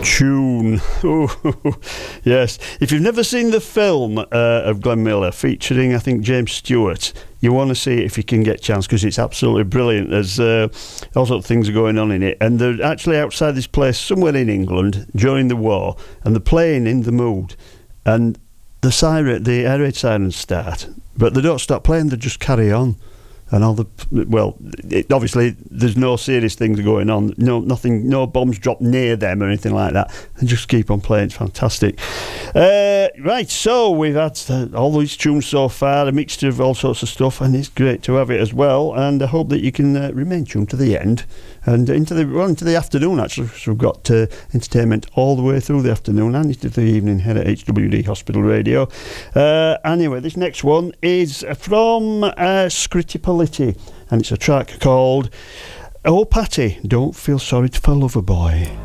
tune. Ooh, yes. If you've never seen the film of Glenn Miller featuring, I think, James Stewart, you want to see it if you can get a chance, because it's absolutely brilliant. There's all sorts of things are going on in it, and they're actually outside this place somewhere in England during the war, and they're playing In the Mood, and the air raid sirens start, but they don't stop playing, they just carry on. And obviously there's no serious things going on, nothing, no bombs dropped near them or anything like that. They just keep on playing. It's fantastic. Right, so we've had all these tunes so far, a mixture of all sorts of stuff, and it's great to have it as well. And I hope that you can remain tuned to the end and into the afternoon. Actually, so we've got entertainment all the way through the afternoon and into the evening here at HWD Hospital Radio. Anyway, this next one is from Scritti Politti, and it's a track called "Oh Patty, Don't Feel Sorry for Loverboy."